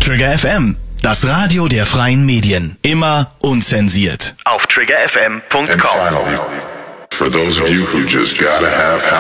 Trigger FM, das Radio der freien Medien. Immer unzensiert. Auf triggerfm.com. And finally, for those of you who just gotta have